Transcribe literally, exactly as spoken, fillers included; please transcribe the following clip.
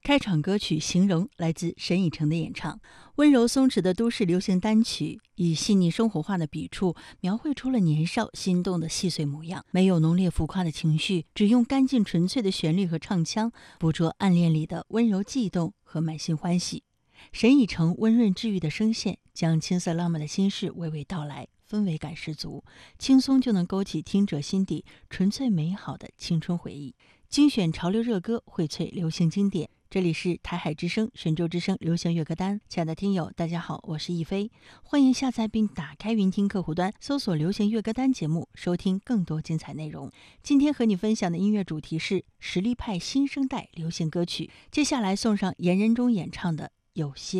开场歌曲《形容》来自沈以诚的演唱，温柔松弛的都市流行单曲，以细腻生活化的笔触，描绘出了年少心动的细碎模样。没有浓烈浮夸的情绪，只用干净纯粹的旋律和唱腔，捕捉暗恋里的温柔悸动和满心欢喜。沈以诚温润治愈的声线，将青涩浪漫的心事娓娓道来，氛围感十足，轻松就能勾起听者心底纯粹美好的青春回忆。精选潮流热歌，荟萃流行经典。这里是台海之声、神州之声流行乐歌单。亲爱的听友，大家好，我是亦菲，欢迎下载并打开云听客户端，搜索流行乐歌单节目，收听更多精彩内容。今天和你分享的音乐主题是实力派新生代流行歌曲。接下来送上严仁中演唱的《有些》。